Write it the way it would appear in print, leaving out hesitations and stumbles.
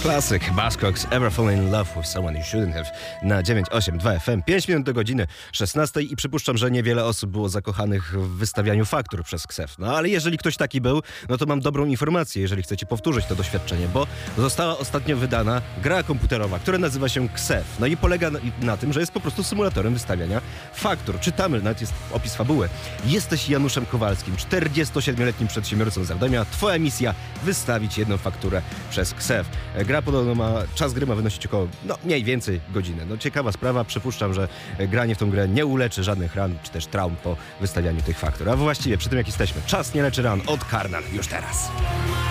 Klasyk, Buzzcocks, Ever Fallen in Love with Someone You Shouldn't Have na 982 FM, 5 minut do godziny 16 i przypuszczam, że niewiele osób było zakochanych w wystawianiu faktur przez KSEF. No ale jeżeli ktoś taki był, no to mam dobrą informację, jeżeli chcecie powtórzyć to doświadczenie, bo została ostatnio wydana gra komputerowa, która nazywa się KSEF. No i polega na tym, że jest po prostu symulatorem wystawiania faktur. Czytamy, nawet jest opis fabuły. Jesteś Januszem Kowalskim, 47-letnim przedsiębiorcą z Radomia. Twoja misja wystawić jedną fakturę przez KSEF. Gra podobno czas gry ma wynosić około, mniej więcej godziny. No ciekawa sprawa, przypuszczam, że granie w tą grę nie uleczy żadnych ran, czy też traum po wystawianiu tych faktur. A właściwie przy tym jak jesteśmy, czas nie leczy ran od Karnan już teraz.